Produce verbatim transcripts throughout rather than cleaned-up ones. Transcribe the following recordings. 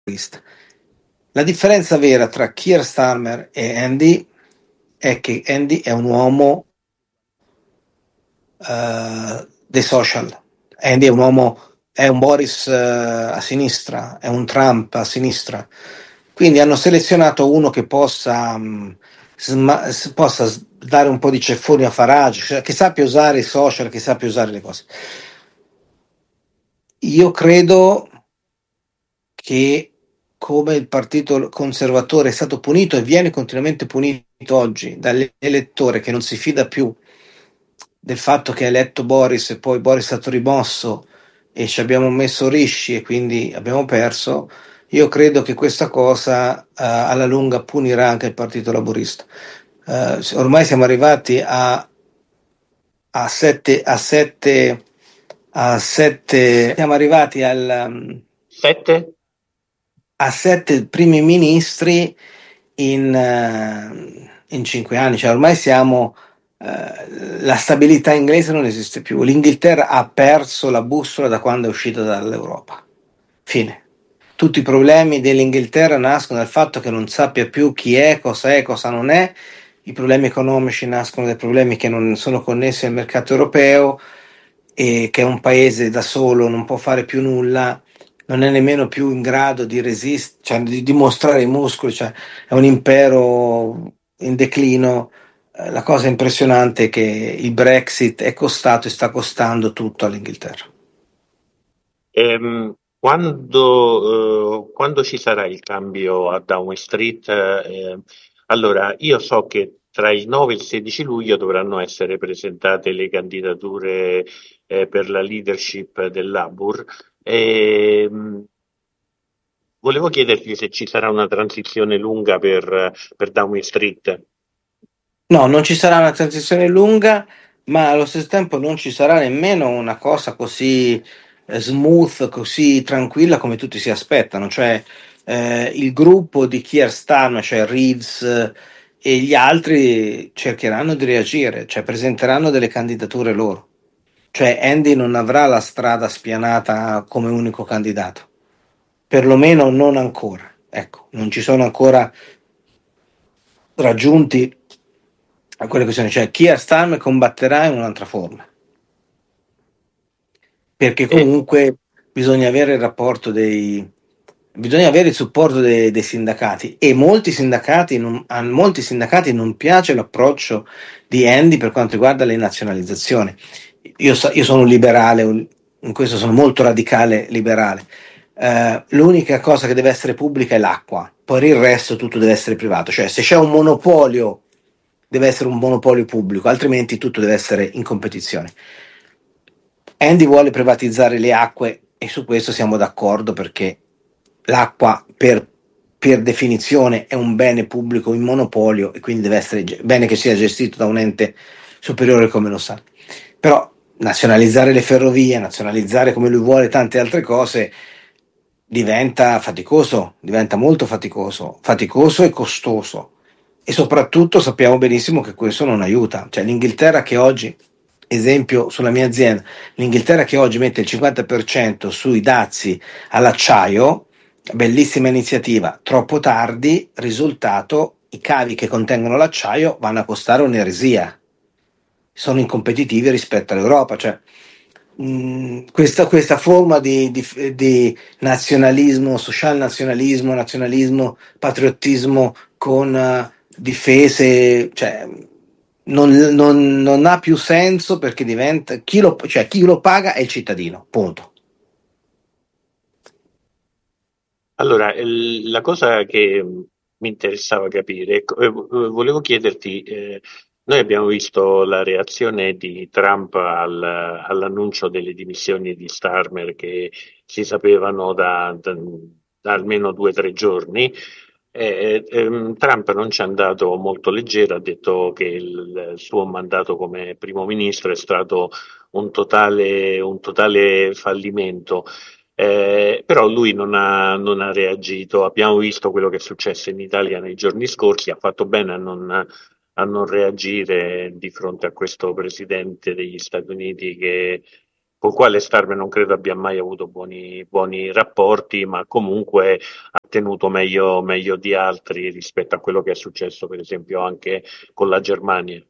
La differenza vera tra Keir Starmer e Andy è che Andy è un uomo uh, dei social. Andy è un uomo, è un Boris uh, a sinistra, è un Trump a sinistra. Quindi hanno selezionato uno che possa, um, sma- possa dare un po' di ceffoni a Farage, cioè che sappia usare i social, che sappia usare le cose. Io credo che come il partito conservatore è stato punito e viene continuamente punito oggi dall'elettore che non si fida più del fatto che ha eletto Boris e poi Boris è stato rimosso e ci abbiamo messo Rishi e quindi abbiamo perso, io credo che questa cosa uh, alla lunga punirà anche il partito laburista. Uh, ormai siamo arrivati a a sette a sette a sette siamo arrivati al um, Sette? a sette primi ministri in, uh, in cinque anni, cioè ormai siamo uh, la stabilità inglese non esiste più, l'Inghilterra ha perso la bussola da quando è uscita dall'Europa, fine. Tutti i problemi dell'Inghilterra nascono dal fatto che non sappia più chi è, cosa è, cosa non è. I problemi economici nascono dai problemi che non sono connessi al mercato europeo e che è un paese da solo, non può fare più nulla, non è nemmeno più in grado di resistere, cioè di dimostrare i muscoli, cioè è un impero in declino. La cosa impressionante è che il Brexit è costato e sta costando tutto all'Inghilterra. Ehm, quando, eh, quando ci sarà il cambio a Downing Street? Eh, allora, io so che tra il nove e il sedici luglio dovranno essere presentate le candidature eh, per la leadership del Labour. E, mh, volevo chiederti se ci sarà una transizione lunga per, per Downing Street. No, non ci sarà una transizione lunga, ma allo stesso tempo non ci sarà nemmeno una cosa così eh, smooth, così tranquilla come tutti si aspettano. Cioè, eh, il gruppo di Keir Starmer, cioè Reeves eh, e gli altri cercheranno di reagire, cioè presenteranno delle candidature loro. Cioè, Andy non avrà la strada spianata come unico candidato, perlomeno non ancora. Ecco, non ci sono ancora raggiunti a quelle questioni, cioè Keir Starmer combatterà in un'altra forma, perché E, comunque bisogna avere il rapporto dei bisogna avere il supporto dei, dei sindacati e molti sindacati non, a molti sindacati non piace l'approccio di Andy per quanto riguarda le nazionalizzazioni. Io, so, io sono un liberale, in questo sono molto radicale liberale. Uh, l'unica cosa che deve essere pubblica è l'acqua, poi il resto tutto deve essere privato, cioè se c'è un monopolio deve essere un monopolio pubblico, altrimenti tutto deve essere in competizione. Andy vuole privatizzare le acque e su questo siamo d'accordo perché l'acqua per, per definizione è un bene pubblico in monopolio e quindi deve essere bene che sia gestito da un ente superiore come lo sa. Però nazionalizzare le ferrovie, nazionalizzare come lui vuole tante altre cose diventa faticoso, diventa molto faticoso, faticoso e costoso. E soprattutto sappiamo benissimo che questo non aiuta. Cioè l'Inghilterra che oggi, esempio sulla mia azienda, l'Inghilterra che oggi mette il cinquanta per cento sui dazi all'acciaio, bellissima iniziativa, troppo tardi, risultato, i cavi che contengono l'acciaio vanno a costare un'eresia, sono incompetitivi rispetto all'Europa, cioè mh, questa, questa forma di, di, di nazionalismo, social nazionalismo, nazionalismo, patriottismo con uh, difese, cioè non, non, non ha più senso perché diventa chi lo, cioè, chi lo paga è il cittadino, punto. allora, il- la cosa che mi interessava capire, ecco, eh, volevo chiederti, eh, noi abbiamo visto la reazione di Trump al- all'annuncio delle dimissioni di Starmer che si sapevano da, da- da almeno due o tre giorni. Eh, ehm, Trump non ci è andato molto leggero, ha detto che il, il suo mandato come primo ministro è stato un totale, un totale fallimento. Eh, però lui non ha, non ha reagito. Abbiamo visto quello che è successo in Italia nei giorni scorsi, ha fatto bene a non, a non reagire di fronte a questo presidente degli Stati Uniti che Col quale Starmer non credo abbia mai avuto buoni, buoni rapporti, ma comunque ha tenuto meglio, meglio di altri rispetto a quello che è successo, per esempio, anche con la Germania.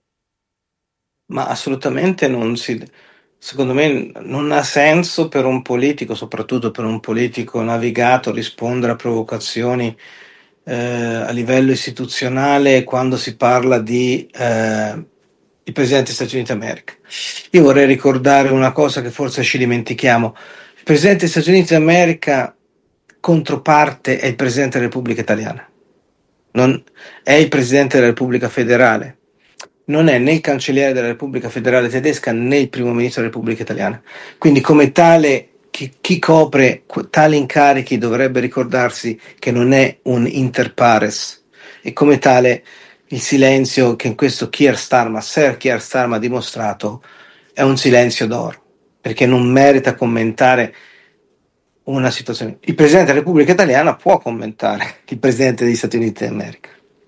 Ma assolutamente non si, secondo me non ha senso per un politico, soprattutto per un politico navigato, rispondere a provocazioni eh, a livello istituzionale quando si parla di eh, il Presidente degli Stati Uniti d'America. Io vorrei ricordare una cosa che forse ci dimentichiamo. Il Presidente degli Stati Uniti d'America controparte è il Presidente della Repubblica Italiana, non è il Presidente della Repubblica Federale, non è né il Cancelliere della Repubblica Federale Tedesca né il Primo Ministro della Repubblica Italiana. Quindi come tale chi, chi copre tali incarichi dovrebbe ricordarsi che non è un inter pares e come tale il silenzio che in questo Keir Starmer, Sir Keir Starmer ha dimostrato è un silenzio d'oro, perché non merita commentare una situazione. Il Presidente della Repubblica Italiana può commentare il Presidente degli Stati Uniti d'America,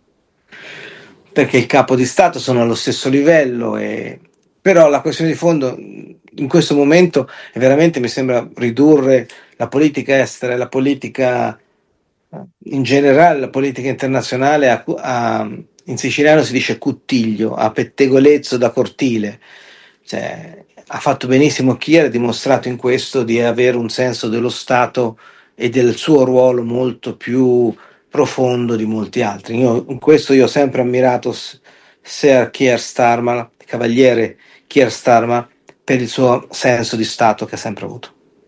perché il capo di Stato sono allo stesso livello, e... però la questione di fondo in questo momento è veramente, mi sembra, ridurre la politica estera e la politica in generale, la politica internazionale a, a, in siciliano si dice cuttiglio, a pettegolezzo da cortile. Cioè, ha fatto benissimo Kier, ha dimostrato in questo di avere un senso dello Stato e del suo ruolo molto più profondo di molti altri. Io, in questo io ho sempre ammirato Sir Keir Starmer, il cavaliere Keir Starmer, per il suo senso di Stato che ha sempre avuto.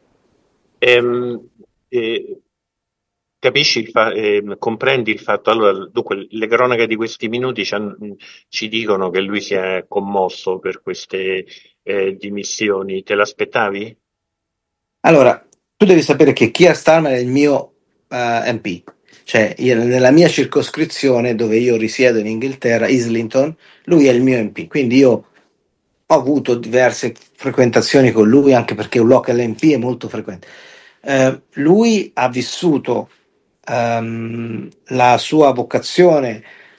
Ehm, eh, Capisci il fa- ehm, comprendi il fatto, allora, dunque, le cronache di questi minuti ci, han- ci dicono che lui si è commosso per queste eh, dimissioni, te l'aspettavi? Allora, tu devi sapere che Keir Starmer è il mio eh, M P, cioè io, nella mia circoscrizione dove io risiedo in Inghilterra, Islington, lui è il mio M P, quindi io ho avuto diverse frequentazioni con lui, anche perché un local M P è molto frequente. Eh, lui ha vissuto ehm, la sua vocazione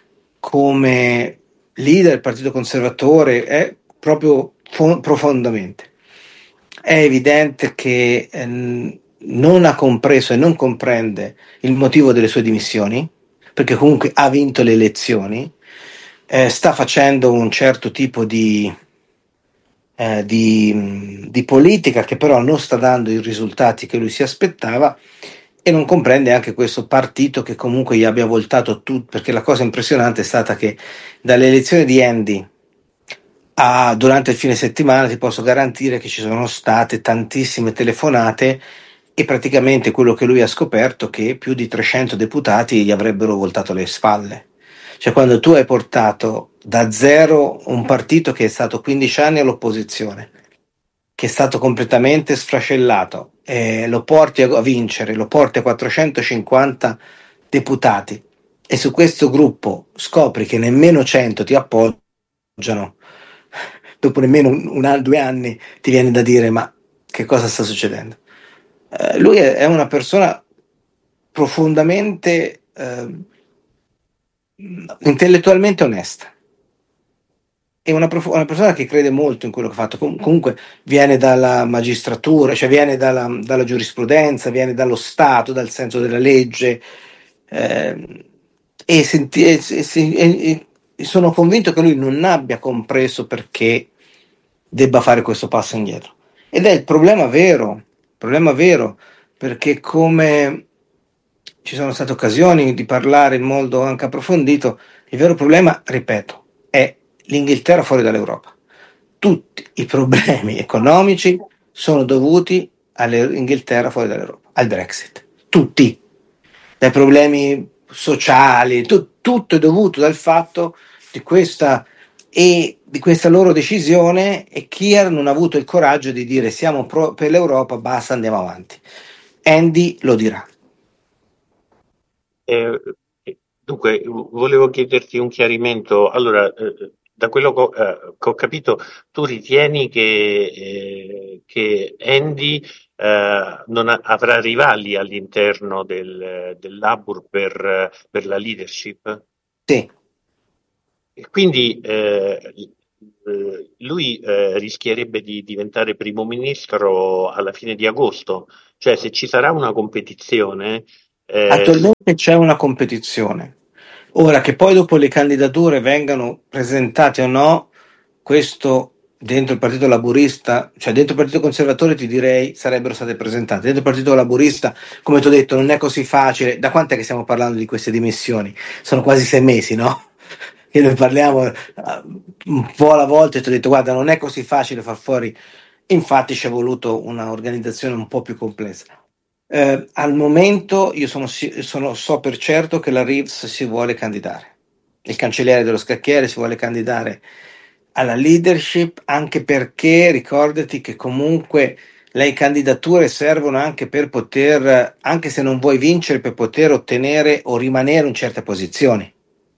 come leader del Partito Conservatore è proprio fo- profondamente. È evidente che ehm, non ha compreso e non comprende il motivo delle sue dimissioni, perché comunque ha vinto le elezioni, eh, sta facendo un certo tipo di, eh, di, di politica che però non sta dando i risultati che lui si aspettava e non comprende anche questo partito che comunque gli abbia voltato tutto, perché la cosa impressionante è stata che dalle elezioni di Andy a, durante il fine settimana ti posso garantire che ci sono state tantissime telefonate e praticamente quello che lui ha scoperto è che più di trecento deputati gli avrebbero voltato le spalle. Cioè quando tu hai portato da zero un partito che è stato quindici anni all'opposizione, che è stato completamente sfracellato, e lo porti a vincere, lo porti a quattrocentocinquanta deputati e su questo gruppo scopri che nemmeno cento ti appoggiano, dopo nemmeno un, un, due anni ti viene da dire ma che cosa sta succedendo? Eh, lui è, è una persona profondamente eh, intellettualmente onesta. È una, prof- una persona che crede molto in quello che ha fatto. Com- comunque viene dalla magistratura, cioè viene dalla, dalla giurisprudenza, viene dallo Stato, dal senso della legge. eh, e, senti- e- e- e- e sono convinto che lui non abbia compreso perché debba fare questo passo indietro. Ed è il problema vero, problema vero, perché come ci sono state occasioni di parlare in modo anche approfondito, il vero problema, ripeto, è l'Inghilterra fuori dall'Europa. Tutti i problemi economici sono dovuti all'Inghilterra fuori dall'Europa, al Brexit. Tutti. Dai problemi sociali, tu, tutto è dovuto dal fatto di questa e di questa loro decisione, e Kier non ha avuto il coraggio di dire siamo pro, per l'Europa, basta, andiamo avanti. Andy lo dirà. Eh, Dunque, volevo chiederti un chiarimento. Allora, eh, da quello che ho, eh, che ho capito, tu ritieni che, eh, che Andy eh, non ha- avrà rivali all'interno del, del Labour per, per la leadership? Sì. E quindi eh, eh, lui eh, rischierebbe di diventare primo ministro alla fine di agosto, cioè se ci sarà una competizione, eh, Attualmente c'è una competizione. Ora che poi dopo le candidature vengano presentate o no, questo dentro il Partito Laburista, cioè dentro il Partito Conservatore ti direi sarebbero state presentate. Dentro il Partito Laburista, come ti ho detto, non è così facile. Da quant'è che stiamo parlando di queste dimissioni? Sono quasi sei mesi, no? Che noi parliamo eh, un po' alla volta e ti ho detto guarda, non è così facile far fuori. Infatti ci è voluto un'organizzazione un po' più complessa. Eh, al momento io sono, si- sono- so per certo che la Reeves si vuole candidare. Il cancelliere dello scacchiere si vuole candidare alla leadership, anche perché ricordati che comunque le candidature servono anche per poter, anche se non vuoi vincere, per poter ottenere o rimanere in certe posizioni.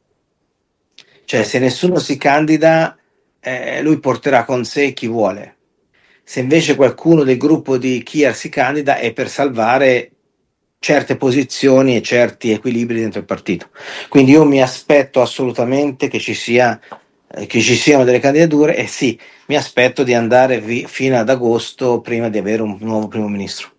Cioè, se nessuno si candida, eh, lui porterà con sé chi vuole. Se invece qualcuno del gruppo di Kier si candida è per salvare certe posizioni e certi equilibri dentro il partito. Quindi io mi aspetto assolutamente che ci sia eh, che ci siano delle candidature e sì, mi aspetto di andare vi- fino ad agosto prima di avere un nuovo primo ministro.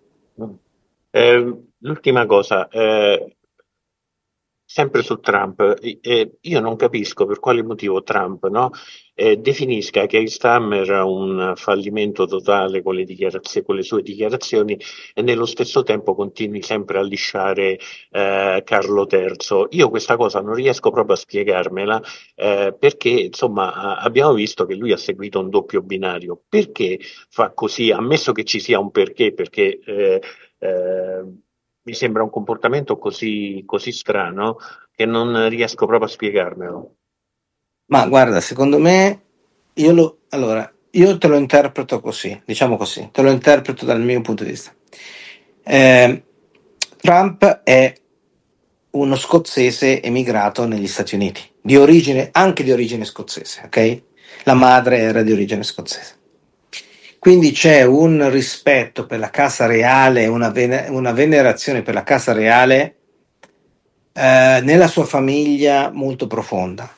eh, l'ultima cosa, eh, sempre su Trump, eh, io non capisco per quale motivo Trump, no, eh, definisca Keir Starmer un fallimento totale con le dichiarazioni, con le sue dichiarazioni e nello stesso tempo continui sempre a lisciare eh, Carlo terzo. Io questa cosa non riesco proprio a spiegarmela eh, perché insomma a- abbiamo visto che lui ha seguito un doppio binario. Perché fa così? Ammesso che ci sia un perché, perché eh, eh, mi sembra un comportamento così, così strano che non riesco proprio a spiegarmelo. Ma guarda, secondo me, io lo, allora, io te lo interpreto così, diciamo così, te lo interpreto dal mio punto di vista. Eh, Trump è uno scozzese emigrato negli Stati Uniti, di origine, anche di origine scozzese, ok? La madre era di origine scozzese. Quindi c'è un rispetto per la casa reale, una, vene- una venerazione per la casa reale eh, nella sua famiglia molto profonda.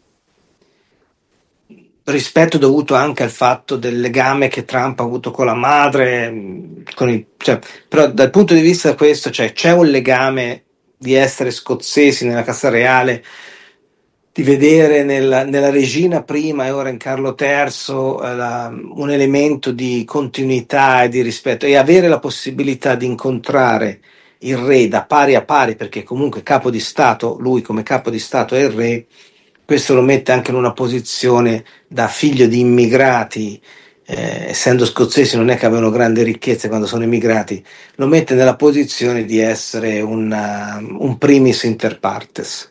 Rispetto dovuto anche al fatto del legame che Trump ha avuto con la madre, mh, con il, cioè, però dal punto di vista di questo, cioè, c'è un legame di essere scozzesi nella Casa Reale, di vedere nella, nella regina prima e ora in Carlo terzo eh, la- un elemento di continuità e di rispetto e avere la possibilità di incontrare il re da pari a pari, perché comunque capo di Stato, lui come capo di Stato è il re, questo lo mette anche in una posizione da figlio di immigrati, eh, essendo scozzesi non è che avevano grandi ricchezze quando sono immigrati, lo mette nella posizione di essere una, un primis inter partes.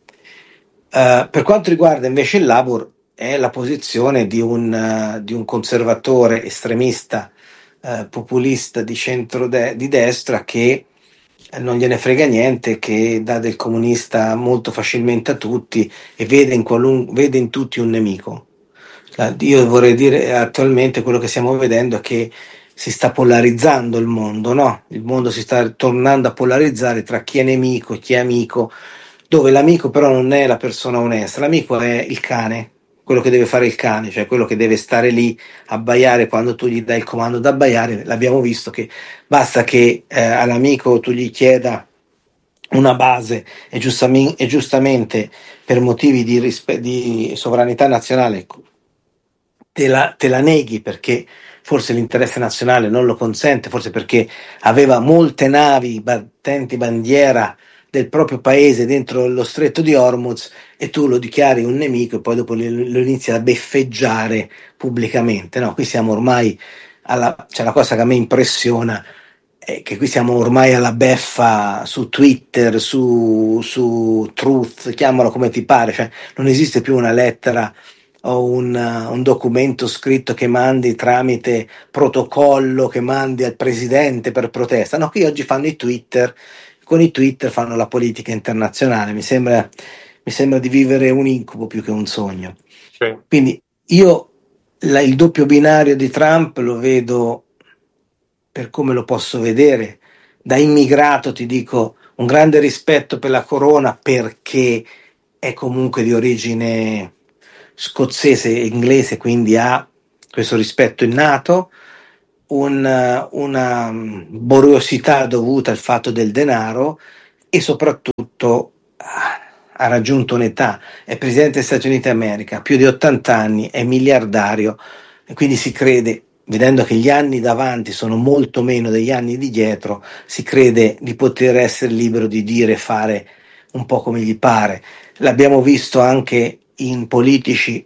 Uh, per quanto riguarda invece il Labour, è la posizione di un, uh, di un conservatore estremista uh, populista di centro de- di destra che non gliene frega niente, che dà del comunista molto facilmente a tutti e vede in, qualun- vede in tutti un nemico. La- io vorrei dire attualmente quello che stiamo vedendo è che si sta polarizzando il mondo, no? Il mondo si sta tornando a polarizzare tra chi è nemico e chi è amico, dove l'amico però non è la persona onesta, l'amico è il cane, quello che deve fare il cane, cioè quello che deve stare lì a abbaiare quando tu gli dai il comando da abbaiare. L'abbiamo visto che basta che eh, all'amico tu gli chieda una base e, giustami- e giustamente per motivi di, rispe- di sovranità nazionale te la, te la neghi perché forse l'interesse nazionale non lo consente, forse perché aveva molte navi battenti bandiera del proprio paese dentro lo stretto di Hormuz e tu lo dichiari un nemico e poi dopo lo, lo inizi a beffeggiare pubblicamente. No, qui siamo ormai alla, cioè la cosa che a me impressiona è che qui siamo ormai alla beffa su Twitter, su, su Truth, chiamalo come ti pare, cioè non esiste più una lettera o un, uh, un documento scritto che mandi tramite protocollo, che mandi al presidente per protesta. No, qui oggi fanno i Twitter, con i Twitter fanno la politica internazionale. Mi sembra, mi sembra di vivere un incubo più che un sogno. Sì. Quindi io la- il doppio binario di Trump lo vedo per come lo posso vedere. Da immigrato ti dico un grande rispetto per la corona perché è comunque di origine scozzese e inglese, quindi ha questo rispetto innato, un, una borosità dovuta al fatto del denaro e soprattutto ah, ha raggiunto un'età, è presidente degli Stati Uniti d'America, più di ottanta anni, è miliardario e quindi si crede, vedendo che gli anni davanti sono molto meno degli anni di dietro, si crede di poter essere libero di dire e fare un po' come gli pare. L'abbiamo visto anche in politici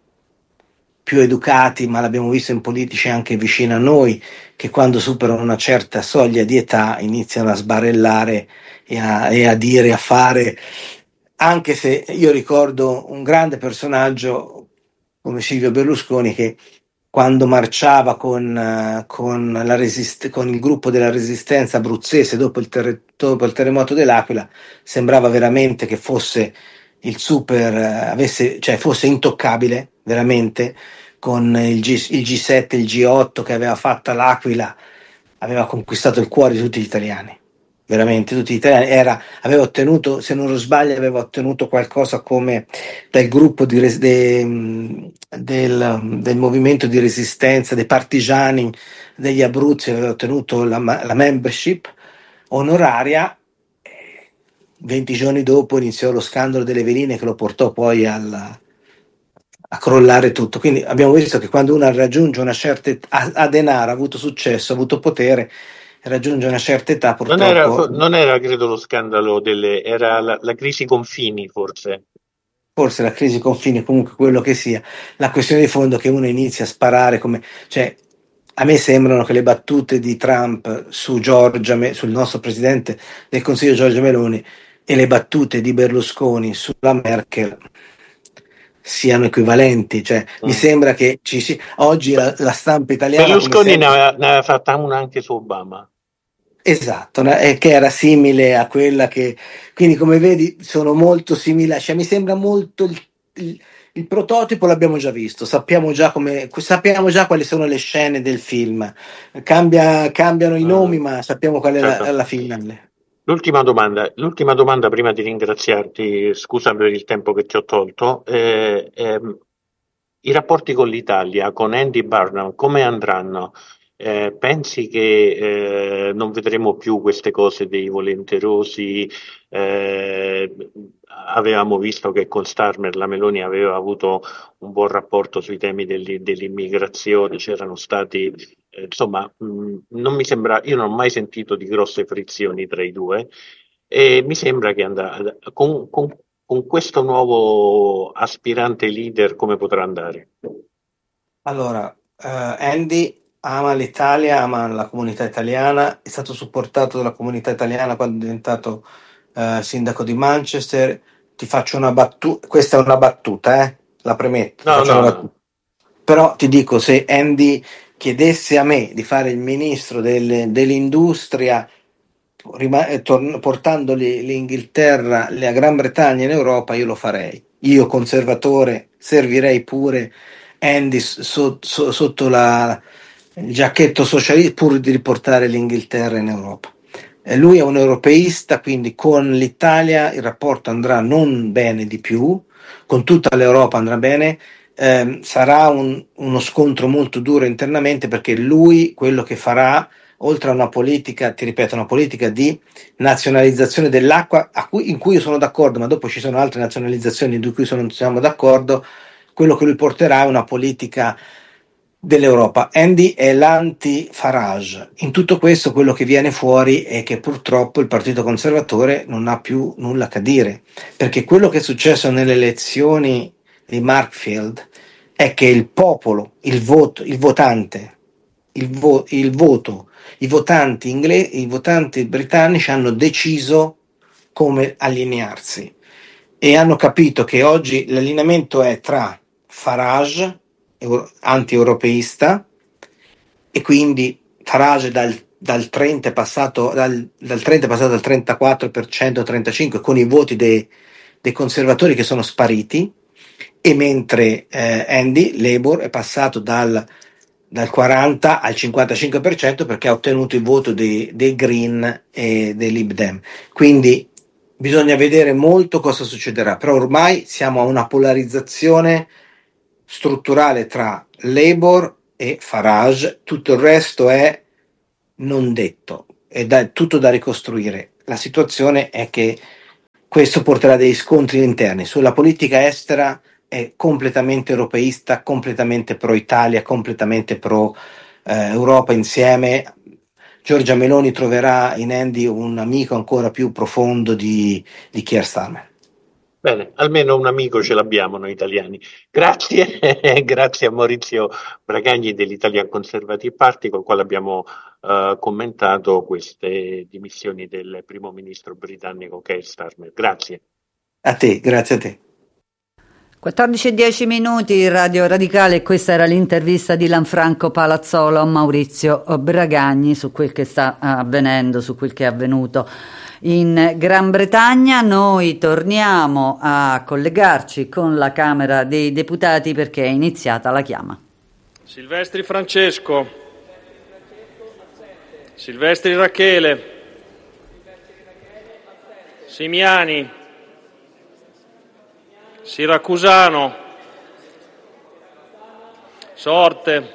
più educati, ma l'abbiamo visto in politici anche vicino a noi, che quando superano una certa soglia di età iniziano a sbarellare e a, e a dire, a fare, anche se io ricordo un grande personaggio come Silvio Berlusconi che quando marciava con, eh, con, la resist- con il gruppo della resistenza abruzzese dopo il, terre- dopo il terremoto dell'Aquila, sembrava veramente che fosse il super, eh, avesse, cioè fosse intoccabile, veramente, con il, G, il G sette, il G otto che aveva fatto l'Aquila, aveva conquistato il cuore di tutti gli italiani. Veramente tutti gli italiani, era, aveva ottenuto, se non lo sbaglio, aveva ottenuto qualcosa come dal gruppo di res- de- del, del movimento di resistenza dei partigiani degli Abruzzi, aveva ottenuto la, la membership onoraria. venti giorni dopo iniziò lo scandalo delle veline che lo portò poi alla, a crollare tutto. Quindi abbiamo visto che quando uno raggiunge una certa età, ha, ha denaro, ha avuto successo, ha avuto potere, raggiunge una certa età, Non era, purtroppo. non era credo lo scandalo delle, era la, la crisi confini, forse. Forse la crisi confini, comunque quello che sia, la questione di fondo è che uno inizia a sparare come, cioè, a me sembrano che le battute di Trump su Giorgia, sul nostro presidente del Consiglio Giorgia Meloni e le battute di Berlusconi sulla Merkel siano equivalenti, cioè mi Mm. sembra che ci sia oggi la, la stampa italiana come Berlusconi ne sempre. aveva, ne aveva fatta una anche su Obama. Esatto, no? E che era simile a quella che, quindi come vedi sono molto simili, cioè mi sembra molto il, il- il prototipo l'abbiamo già visto, sappiamo già come, sappiamo già quali sono le scene del film, Cambia- cambiano i Mm, nomi ma sappiamo qual è la, certo. la finale. L'ultima domanda, l'ultima domanda prima di ringraziarti, scusa per il tempo che ti ho tolto, eh, ehm, i rapporti con l'Italia, con Andy Burnham, come andranno? Eh, pensi che eh, non vedremo più queste cose dei volenterosi? Eh, avevamo visto che con Starmer la Meloni aveva avuto un buon rapporto sui temi dell'i- dell'immigrazione, c'erano stati, eh, insomma, mh, non mi sembra, io non ho mai sentito di grosse frizioni tra i due e mi sembra che andrà, con, con con questo nuovo aspirante leader come potrà andare? Allora, eh, Andy ama l'Italia, ama la comunità italiana, è stato supportato dalla comunità italiana quando è diventato eh, sindaco di Manchester. Ti faccio una battuta, questa è una battuta, eh? La premetto, ti No, faccio no, una no. battuta. Però ti dico, se Andy chiedesse a me di fare il ministro del- dell'industria, rima- eh, tor- portando l'I- l'Inghilterra, la Gran Bretagna in Europa, io lo farei. Io, conservatore, servirei pure Andy s- so- so- sotto la, il giacchetto socialista pur di riportare l'Inghilterra in Europa. Eh, lui è un europeista, quindi con l'Italia il rapporto andrà non bene di più, con tutta l'Europa andrà bene, ehm, sarà un- uno scontro molto duro internamente perché lui quello che farà, oltre a una politica, ti ripeto, una politica di nazionalizzazione dell'acqua a cui- in cui io sono d'accordo, ma dopo ci sono altre nazionalizzazioni di cui non siamo d'accordo, quello che lui porterà è una politica dell'Europa. Andy è l'anti-Farage. In tutto questo quello che viene fuori è che purtroppo il Partito Conservatore non ha più nulla a dire, perché quello che è successo nelle elezioni di Markfield è che il popolo, il voto, il votante, il, vo- il voto, i votanti, ingle- i votanti britannici hanno deciso come allinearsi e hanno capito che oggi l'allineamento è tra Farage, euro- anti-europeista, e quindi Farage dal, dal trenta è passato dal, dal trenta è passato al trentaquattro per cento, trentacinque per cento con i voti dei, dei conservatori che sono spariti, e mentre eh, Andy Labour è passato dal, dal quaranta al cinquantacinque per cento perché ha ottenuto il voto dei, dei Green e dei Lib Dem. Quindi bisogna vedere molto cosa succederà, però ormai siamo a una polarizzazione strutturale tra Labour e Farage, tutto il resto è non detto, è da, tutto da ricostruire. La situazione è che questo porterà dei scontri interni. Sulla politica estera è completamente europeista, completamente pro Italia, completamente pro eh, Europa insieme. Giorgia Meloni troverà in Andy un amico ancora più profondo di, di Keir Starmer. Bene, almeno un amico ce l'abbiamo noi italiani. Grazie, grazie a Maurizio Bragagni dell'Italian Conservative Party, con il quale abbiamo uh, commentato queste dimissioni del primo ministro britannico Keir Starmer. Grazie. A te, grazie a te. quattordici e dieci minuti, Radio Radicale, questa era l'intervista di Lanfranco Palazzolo a Maurizio Bragagni su quel che sta avvenendo, su quel che è avvenuto in Gran Bretagna. Noi torniamo a collegarci con la Camera dei Deputati perché è iniziata la chiama. Silvestri Francesco, Silvestri Rachele, Simiani, Siracusano, Sorte,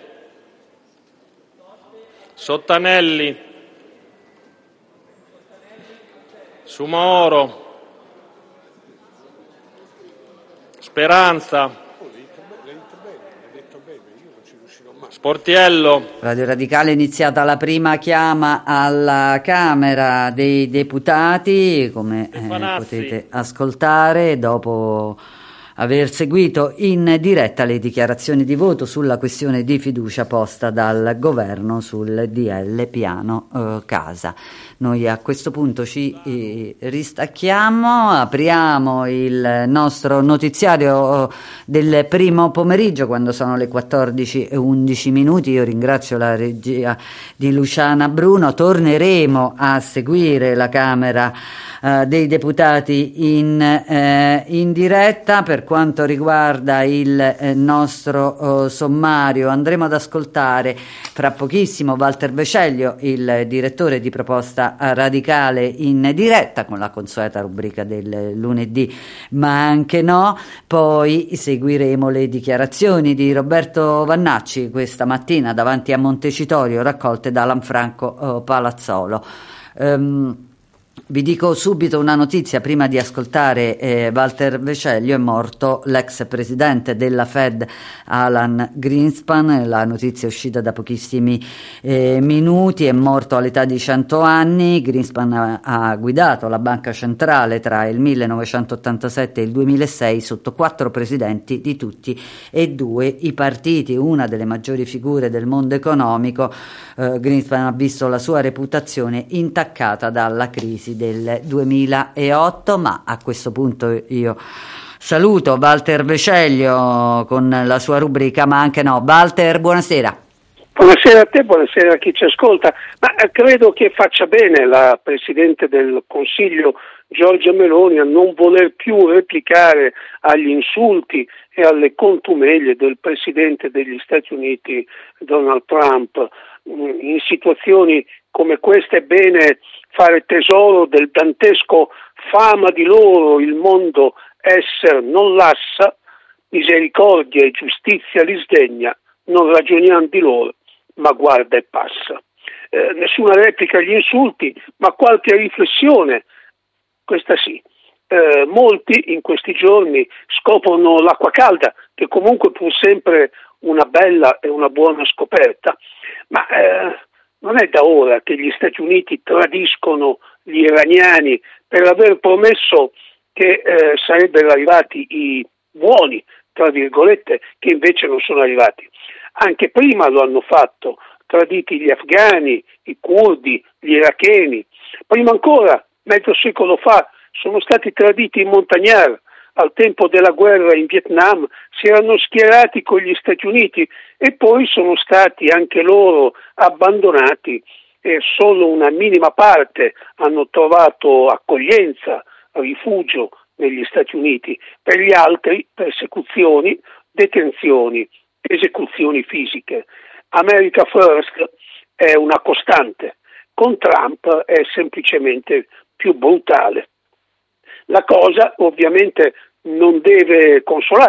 Sottanelli, Sumoro, Speranza, Sportiello. Radio Radicale è iniziata la prima chiama alla Camera dei Deputati, come eh, potete ascoltare dopo aver seguito in diretta le dichiarazioni di voto sulla questione di fiducia posta dal governo sul D L piano eh, casa. Noi a questo punto ci eh, ristacchiamo, apriamo il nostro notiziario del primo pomeriggio quando sono le quattordici e undici minuti. Io ringrazio la regia di Luciana Bruno, torneremo a seguire la Camera Uh, dei deputati in, eh, in diretta. Per quanto riguarda il eh, nostro uh, sommario, andremo ad ascoltare fra pochissimo Walter Veceglio, il direttore di Proposta Radicale, in diretta con la consueta rubrica del lunedì, ma anche no. Poi seguiremo le dichiarazioni di Roberto Vannacci questa mattina davanti a Montecitorio, raccolte da Lanfranco uh, Palazzolo. Um, Vi dico subito una notizia prima di ascoltare eh, Walter Veceglio. È morto l'ex presidente della Fed Alan Greenspan, la notizia è uscita da pochissimi eh, minuti. È morto all'età di cento anni. Greenspan ha, ha guidato la banca centrale tra il millenovecentottantasette e il duemilasei sotto quattro presidenti di tutti e due i partiti, una delle maggiori figure del mondo economico. eh, Greenspan ha visto la sua reputazione intaccata dalla crisi del duemilaotto, ma a questo punto io saluto Walter Veceglio con la sua rubrica Ma anche no. Walter, buonasera. Buonasera a te, buonasera a chi ci ascolta. Ma eh, credo che faccia bene la Presidente del Consiglio Giorgia Meloni a non voler più replicare agli insulti e alle contumeglie del Presidente degli Stati Uniti Donald Trump. In situazioni come queste è bene fare tesoro del dantesco fama di loro, il mondo esser non lassa, misericordia e giustizia li sdegna, non ragioniam di loro, ma guarda e passa. Eh, nessuna replica agli insulti, ma qualche riflessione, questa sì. Eh, molti in questi giorni scoprono l'acqua calda, che comunque pur sempre una bella e una buona scoperta, ma eh, non è da ora che gli Stati Uniti tradiscono gli iraniani per aver promesso che eh, sarebbero arrivati i buoni, tra virgolette, che invece non sono arrivati. Anche prima lo hanno fatto, traditi gli afghani, i curdi, gli iracheni. Prima ancora, mezzo secolo fa, sono stati traditi i montagnard. Al tempo della guerra in Vietnam si erano schierati con gli Stati Uniti e poi sono stati anche loro abbandonati e solo una minima parte hanno trovato accoglienza, rifugio negli Stati Uniti. Per gli altri persecuzioni, detenzioni, esecuzioni fisiche. America First è una costante, con Trump è semplicemente più brutale. La cosa ovviamente non deve consolare,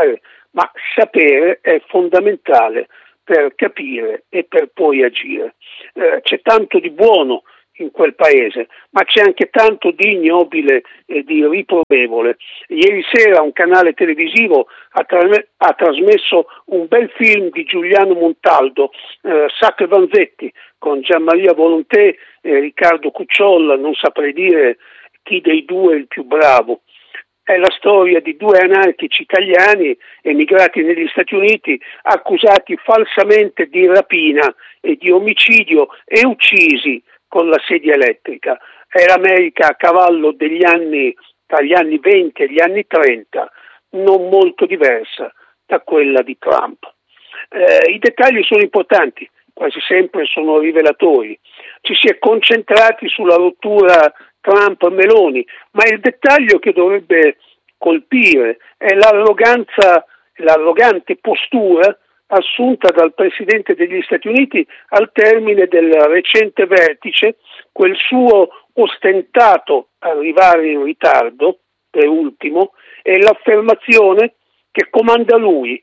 ma sapere è fondamentale per capire e per poi agire. Eh, c'è tanto di buono in quel paese, ma c'è anche tanto di ignobile e di riprovevole. Ieri sera un canale televisivo ha, tra- ha trasmesso un bel film di Giuliano Montaldo, eh, Sacre Vanzetti, con Gianmaria Volonté e Riccardo Cucciolla, non saprei dire chi dei due è il più bravo. È la storia di due anarchici italiani emigrati negli Stati Uniti, accusati falsamente di rapina e di omicidio e uccisi con la sedia elettrica. È l'America a cavallo degli anni, tra gli anni venti e gli anni trenta, non molto diversa da quella di Trump. Eh, I dettagli sono importanti, quasi sempre sono rivelatori. Ci si è concentrati sulla rottura Trump-Meloni, ma il dettaglio che dovrebbe colpire è l'arroganza, l'arrogante postura assunta dal Presidente degli Stati Uniti al termine del recente vertice, quel suo ostentato arrivare in ritardo, per ultimo, e l'affermazione che comanda lui,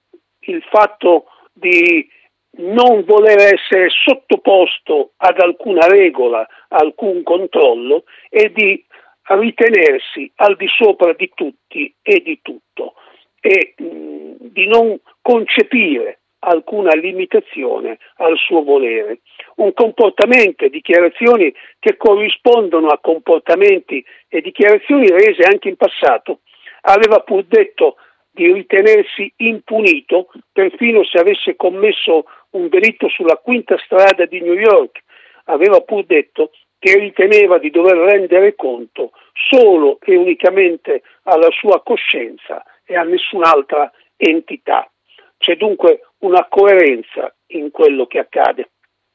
il fatto di non voler essere sottoposto ad alcuna regola, a alcun controllo e di ritenersi al di sopra di tutti e di tutto e mh, di non concepire alcuna limitazione al suo volere. Un comportamento e dichiarazioni che corrispondono a comportamenti e dichiarazioni rese anche in passato. Aveva pur detto di ritenersi impunito perfino se avesse commesso un delitto sulla Quinta Strada di New York. Aveva pur detto che riteneva di dover rendere conto solo e unicamente alla sua coscienza e a nessun'altra entità. C'è dunque una coerenza in quello che accade.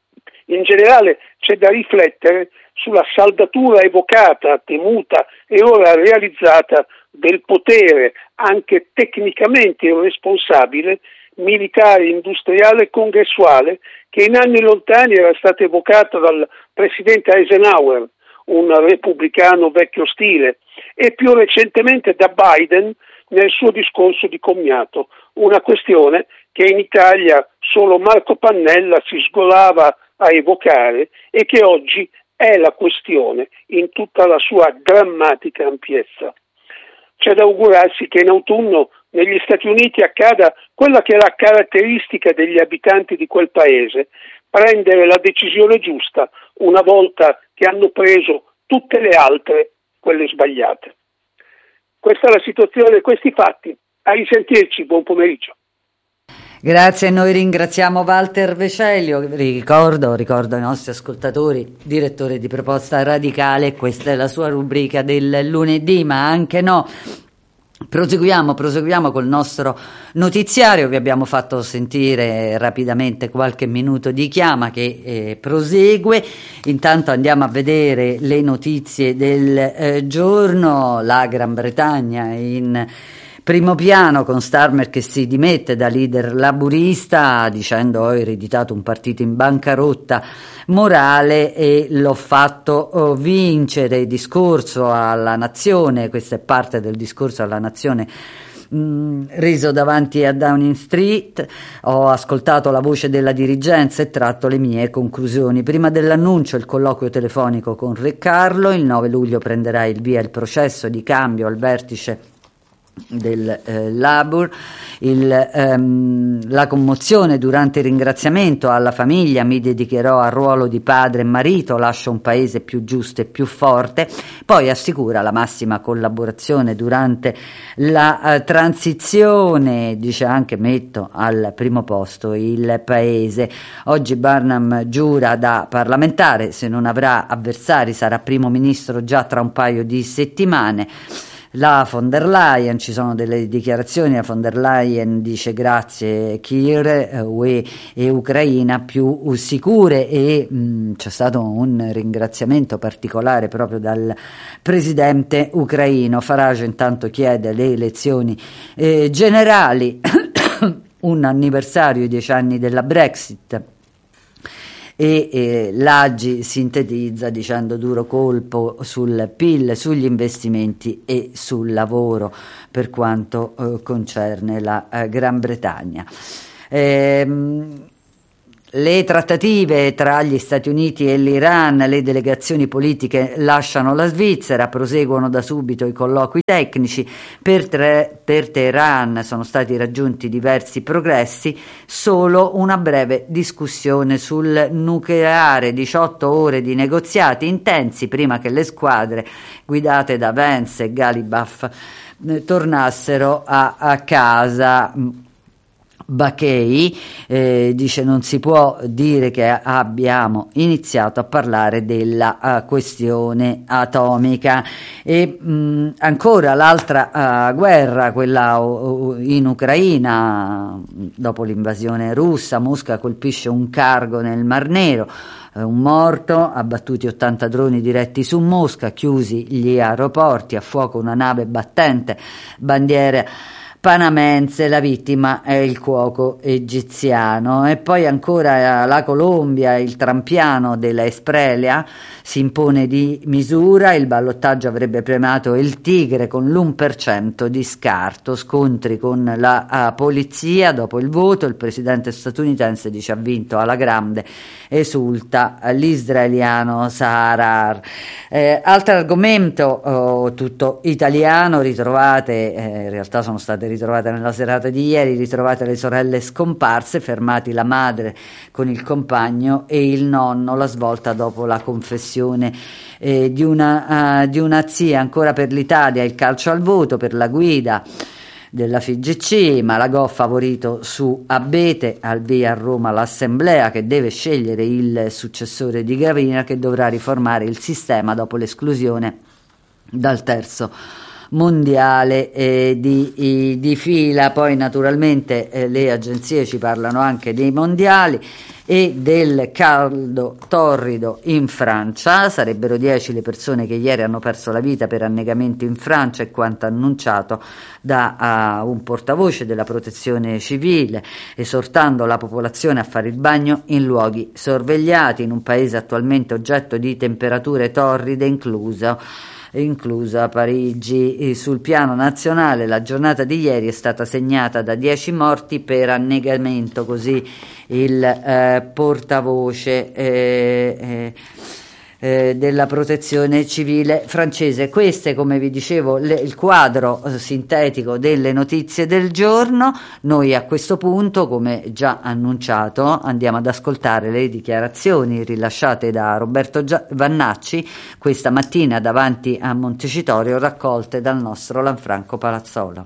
In generale c'è da riflettere sulla saldatura evocata, temuta e ora realizzata del potere, anche tecnicamente irresponsabile, militare, industriale e congressuale, che in anni lontani era stato evocato dal presidente Eisenhower, un repubblicano vecchio stile, e più recentemente da Biden nel suo discorso di commiato, una questione che in Italia solo Marco Pannella si sgolava a evocare e che oggi è la questione in tutta la sua drammatica ampiezza. C'è da augurarsi che in autunno negli Stati Uniti accada quella che è la caratteristica degli abitanti di quel paese, prendere la decisione giusta una volta che hanno preso tutte le altre, quelle sbagliate. Questa è la situazione, questi fatti. A risentirci, buon pomeriggio. Grazie, noi ringraziamo Walter Vecelio, ricordo, ricordo ai nostri ascoltatori, direttore di Proposta Radicale, questa è la sua rubrica del lunedì, ma anche no. Proseguiamo, proseguiamo col nostro notiziario, vi abbiamo fatto sentire rapidamente qualche minuto di chiama che eh, prosegue, intanto andiamo a vedere le notizie del eh, giorno. La Gran Bretagna in primo piano con Starmer che si dimette da leader laburista dicendo ho ereditato un partito in bancarotta morale e l'ho fatto vincere. Discorso alla nazione, questa è parte del discorso alla nazione mh, reso davanti a Downing Street. Ho ascoltato la voce della dirigenza e tratto le mie conclusioni. Prima dell'annuncio il colloquio telefonico con Re Carlo, il nove luglio prenderà il via il processo di cambio al vertice del eh, Labour. Il, ehm, la commozione durante il ringraziamento alla famiglia, mi dedicherò al ruolo di padre e marito, lascio un paese più giusto e più forte. Poi assicura la massima collaborazione durante la eh, transizione, dice anche metto al primo posto il paese. Oggi Barnum giura da parlamentare, se non avrà avversari sarà primo ministro già tra un paio di settimane. La von der Leyen, ci sono delle dichiarazioni, la von der Leyen dice grazie Kiev, U E e Ucraina più sicure e mh, c'è stato un ringraziamento particolare proprio dal presidente ucraino. Farage intanto chiede le elezioni eh, generali, un anniversario, i dieci anni della Brexit. e eh, l'A G I sintetizza dicendo duro colpo sul P I L, sugli investimenti e sul lavoro per quanto eh, concerne la eh, Gran Bretagna. Ehm, Le trattative tra gli Stati Uniti e l'Iran, le delegazioni politiche lasciano la Svizzera, proseguono da subito i colloqui tecnici. Per, tre, per Teheran sono stati raggiunti diversi progressi, solo una breve discussione sul nucleare, diciotto ore di negoziati intensi prima che le squadre guidate da Vance e Galibaf eh, tornassero a, a casa. Bacchei eh, dice non si può dire che abbiamo iniziato a parlare della uh, questione atomica. E mh, ancora l'altra uh, guerra, quella uh, in Ucraina, dopo l'invasione russa, Mosca colpisce un cargo nel Mar Nero, uh, un morto, abbattuti ottanta droni diretti su Mosca, chiusi gli aeroporti, a fuoco una nave battente bandiere panamense, la vittima è il cuoco egiziano. E poi ancora la Colombia, il trampiano della Esprelia si impone di misura, il ballottaggio avrebbe premiato il Tigre con l'uno per cento di scarto, scontri con la uh, polizia dopo il voto, il presidente statunitense dice ha vinto alla grande, esulta l'israeliano Saharar. Eh, altro argomento oh, tutto italiano, ritrovate, eh, in realtà sono state ritrovate nella serata di ieri, ritrovate le sorelle scomparse, fermati la madre con il compagno e il nonno, la svolta dopo la confessione eh, di, una, uh, di una zia. Ancora per l'Italia il calcio al voto per la guida della F I G C, Malagò favorito su Abete, al via a Roma l'assemblea che deve scegliere il successore di Gravina, che dovrà riformare il sistema dopo l'esclusione dal terzo mondiale eh, di, di fila. Poi naturalmente eh, le agenzie ci parlano anche dei mondiali e del caldo torrido in Francia. Sarebbero dieci le persone che ieri hanno perso la vita per annegamento in Francia, è quanto annunciato da uh, un portavoce della protezione civile, esortando la popolazione a fare il bagno in luoghi sorvegliati in un paese attualmente oggetto di temperature torride, incluso inclusa Parigi. Sul piano nazionale la giornata di ieri è stata segnata da dieci morti per annegamento, così il eh, portavoce eh, eh, eh, della protezione civile francese. Queste, come vi dicevo, le, il quadro eh, sintetico delle notizie del giorno. Noi a questo punto, come già annunciato, andiamo ad ascoltare le dichiarazioni rilasciate da Roberto Gia- Vannacci questa mattina davanti a Montecitorio, raccolte dal nostro Lanfranco Palazzolo.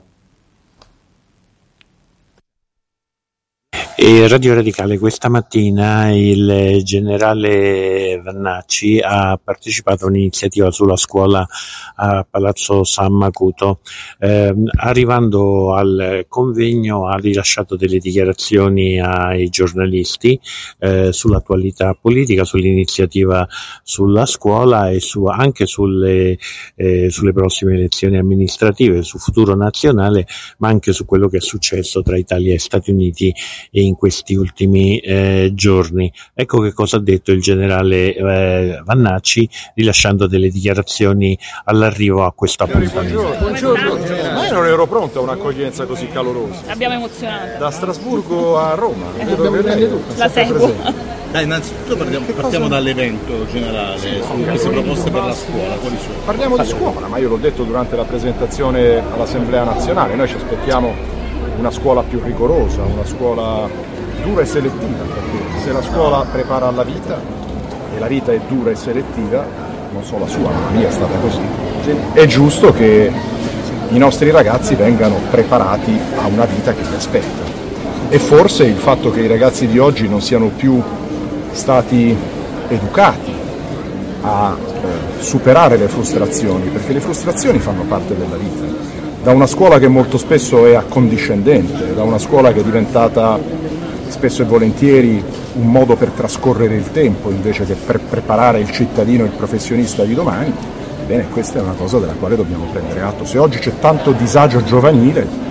E Radio Radicale questa mattina il generale Vannacci ha partecipato a un'iniziativa sulla scuola a Palazzo San Macuto. Eh, arrivando al convegno ha rilasciato delle dichiarazioni ai giornalisti eh, sull'attualità politica, sull'iniziativa sulla scuola e su, anche sulle, eh, sulle prossime elezioni amministrative, sul futuro nazionale, ma anche su quello che è successo tra Italia e Stati Uniti e in questi ultimi eh, giorni. Ecco che cosa ha detto il generale eh, Vannacci rilasciando delle dichiarazioni all'arrivo a questo appuntamento. Buongiorno, buongiorno. Ma io non ero pronto a un'accoglienza così calorosa. Abbiamo emozionato. Da Strasburgo a Roma. Eh, vedo che lei la seguo. Dai, innanzitutto partiamo, partiamo dall'evento generale, su queste proposte per la scuola, quali sono? Parliamo di scuola, ma io l'ho detto durante la presentazione all'Assemblea Nazionale, noi ci aspettiamo una scuola più rigorosa, una scuola dura e selettiva, perché se la scuola prepara alla vita, e la vita è dura e selettiva, non solo la sua, ma la mia è stata così, è giusto che i nostri ragazzi vengano preparati a una vita che li aspetta. E forse il fatto che i ragazzi di oggi non siano più stati educati a eh, superare le frustrazioni, perché le frustrazioni fanno parte della vita, da una scuola che molto spesso è accondiscendente, da una scuola che è diventata spesso e volentieri un modo per trascorrere il tempo invece che per preparare il cittadino e il professionista di domani. Bene, questa è una cosa della quale dobbiamo prendere atto. Se oggi c'è tanto disagio giovanile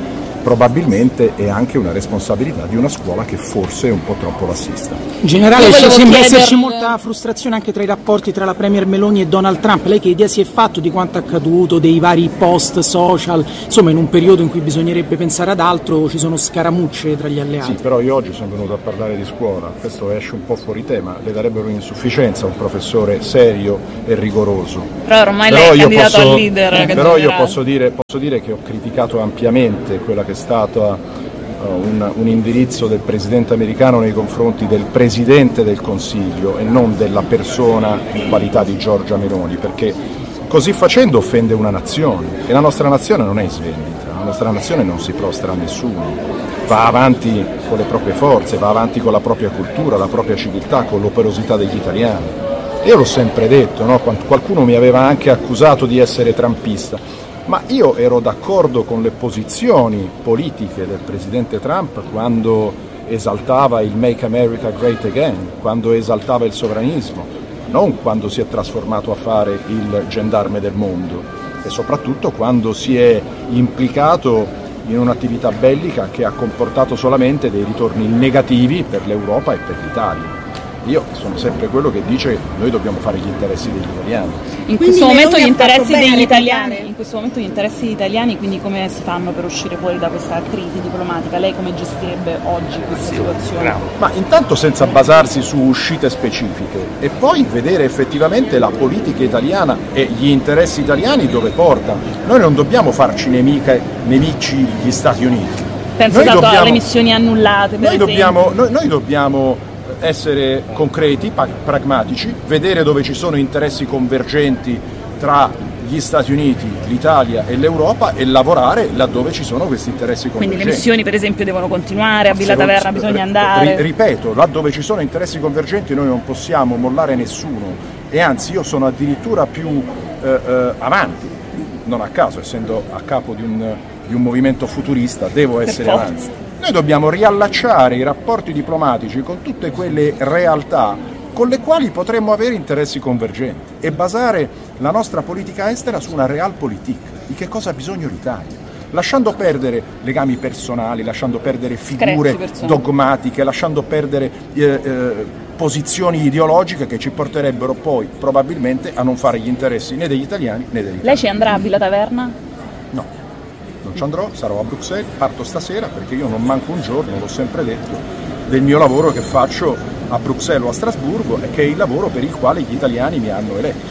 probabilmente è anche una responsabilità di una scuola che forse è un po' troppo lassista. Generale, ci sembra esserci molta frustrazione anche tra i rapporti tra la Premier Meloni e Donald Trump. Lei che idea si è fatto di quanto accaduto, dei vari post social, insomma in un periodo in cui bisognerebbe pensare ad altro ci sono scaramucce tra gli alleati? Sì, però io oggi sono venuto a parlare di scuola, questo esce un po' fuori tema, le darebbero insufficienza un professore serio e rigoroso. Però ormai però lei è candidato posso, al leader. Eh, però io posso dire, posso dire che ho criticato ampiamente quella che è stata uh, un, un indirizzo del presidente americano nei confronti del presidente del Consiglio e non della persona in qualità di Giorgia Meloni, perché così facendo offende una nazione e la nostra nazione non è in svendita, la nostra nazione non si prostra a nessuno, va avanti con le proprie forze, va avanti con la propria cultura, la propria civiltà, con l'operosità degli italiani. Io l'ho sempre detto, no? Qualcuno mi aveva anche accusato di essere trumpista, ma io ero d'accordo con le posizioni politiche del presidente Trump quando esaltava il Make America Great Again, quando esaltava il sovranismo, non quando si è trasformato a fare il gendarme del mondo e soprattutto quando si è implicato in un'attività bellica che ha comportato solamente dei ritorni negativi per l'Europa e per l'Italia. Io sono sempre quello che dice noi dobbiamo fare gli interessi degli italiani. In questo momento gli interessi degli italiani, in questo momento gli interessi degli italiani, quindi come si fanno per uscire fuori da questa crisi diplomatica? Lei come gestirebbe oggi questa sì, situazione? Bravo. Ma intanto senza basarsi su uscite specifiche e poi vedere effettivamente la politica italiana e gli interessi italiani dove porta. Noi non dobbiamo farci nemiche, nemici gli Stati Uniti. Penso noi dato dobbiamo, alle missioni annullate. Per noi, dobbiamo, noi, noi dobbiamo essere concreti, pragmatici, vedere dove ci sono interessi convergenti tra gli Stati Uniti, l'Italia e l'Europa e lavorare laddove ci sono questi interessi convergenti. Quindi le missioni per esempio devono continuare, a Villa Taverna bisogna andare. Ripeto, laddove ci sono interessi convergenti noi non possiamo mollare nessuno e anzi io sono addirittura più eh, eh, avanti, non a caso essendo a capo di un, di un movimento futurista devo essere avanti. Noi dobbiamo riallacciare i rapporti diplomatici con tutte quelle realtà con le quali potremmo avere interessi convergenti e basare la nostra politica estera su una realpolitik, di che cosa ha bisogno l'Italia, lasciando perdere legami personali, lasciando perdere figure dogmatiche, lasciando perdere eh, eh, posizioni ideologiche che ci porterebbero poi probabilmente a non fare gli interessi né degli italiani né degli italiani. Lei ci andrà a Villa Taverna? No. Non ci andrò, sarò a Bruxelles, parto stasera perché io non manco un giorno, l'ho sempre detto, del mio lavoro che faccio a Bruxelles o a Strasburgo e che è il lavoro per il quale gli italiani mi hanno eletto.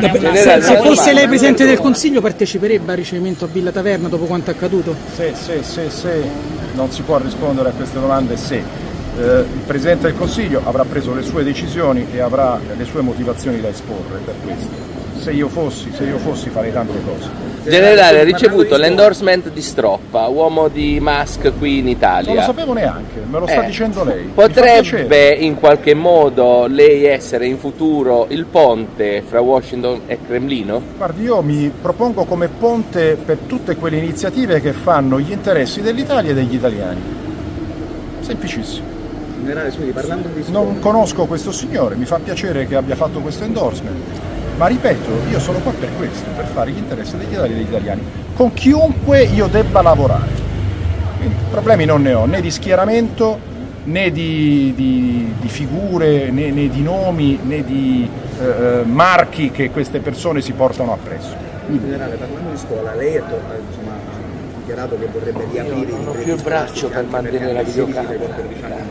Se, se fosse lei Presidente del Consiglio parteciperebbe al ricevimento a Villa Taverna dopo quanto accaduto? Se, se, se, se, non si può rispondere a queste domande se. Eh, il Presidente del Consiglio avrà preso le sue decisioni e avrà le sue motivazioni da esporre per questo. Se io fossi, se io fossi farei tante cose. Generale, ha ricevuto l'endorsement di Stroppa, uomo di Musk qui in Italia. Non lo sapevo neanche, me lo sta eh, dicendo lei. Potrebbe in qualche modo lei essere in futuro il ponte fra Washington e Cremlino? Guardi, io mi propongo come ponte per tutte quelle iniziative che fanno gli interessi dell'Italia e degli italiani. Semplicissimo. Generale, scusi, parlando di scuola. Non conosco questo signore, mi fa piacere che abbia fatto questo endorsement. Ma ripeto, io sono qua per questo, per fare gli interessi degli italiani e degli italiani, con chiunque io debba lavorare. Quindi problemi non ne ho, né di schieramento, né di, di, di figure, né, né di nomi, né di eh, marchi che queste persone si portano appresso. In generale, parlando di scuola, lei ha insomma, dichiarato che vorrebbe riaprire non ho più il braccio per mantenere la videocamera.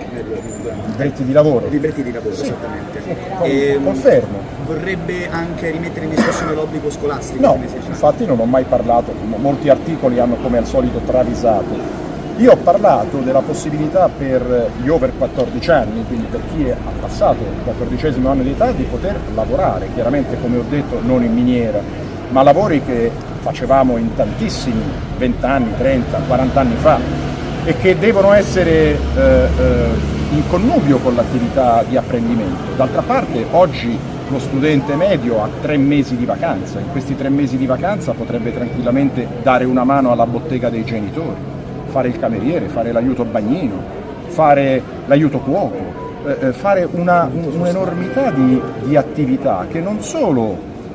I diritti di lavoro. I diritti di lavoro, sì. Esattamente. Con, e, confermo. Vorrebbe anche rimettere in discussione l'obbligo scolastico? No, infatti non ho mai parlato, molti articoli hanno come al solito travisato. Io ho parlato della possibilità per gli over quattordici anni, quindi per chi è ha passato il quattordicesimo anno di età, di poter lavorare, chiaramente come ho detto non in miniera, ma lavori che facevamo in tantissimi, venti anni, trenta, quaranta anni fa, e che devono essere eh, eh, in connubio con l'attività di apprendimento. D'altra parte oggi lo studente medio ha tre mesi di vacanza, in questi tre mesi di vacanza potrebbe tranquillamente dare una mano alla bottega dei genitori, fare il cameriere, fare l'aiuto bagnino, fare l'aiuto cuoco, eh, fare una, un, un'enormità di, di attività che non solo